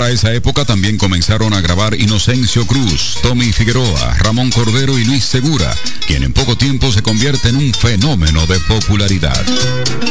Para esa época también comenzaron a grabar Inocencio Cruz, Tommy Figueroa, Ramón Cordero y Luis Segura, quien en poco tiempo se convierte en un fenómeno de popularidad.